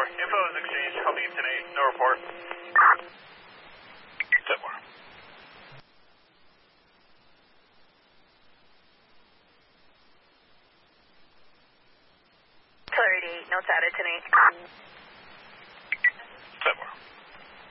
Info is exchanged. Call me tonight. No report. 10-4. Clarity, notes added tonight.